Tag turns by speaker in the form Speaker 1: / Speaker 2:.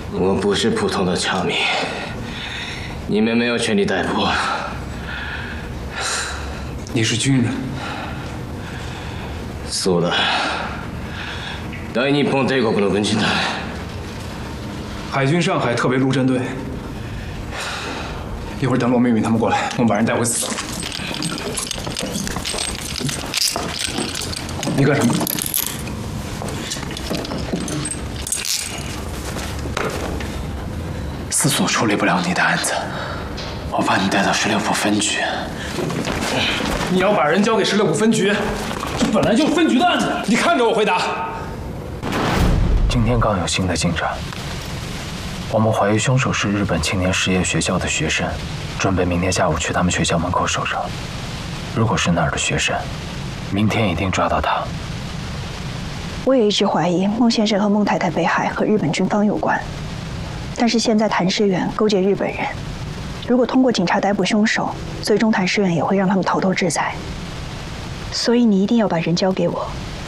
Speaker 1: 我不是普通的侨民，你们没有权利逮捕我。
Speaker 2: 你是军人。
Speaker 1: そうだ。大日本帝国の軍人だ。
Speaker 2: 海军上海特别陆战队。一会儿等罗明敏他们过来，我们把人带回死。你干什么？
Speaker 3: 司所处理不了你的案子，我把你带到16部分局。
Speaker 2: 你要把人交给16部分局？这本来就是分局的案子，你看着我回答。
Speaker 3: 今天刚有新的进展，我们怀疑凶手是日本青年实业学校的学生，准备明天下午去他们学校门口守着。如果是那儿的学生，明天一定抓到他。
Speaker 4: 我也一直怀疑孟先生和孟太太被害和日本军方有关，但是现在谭师远勾结日本人，如果通过警察逮捕凶手，最终谭师远也会让他们逃脱制裁。所以你一定要把人交给我，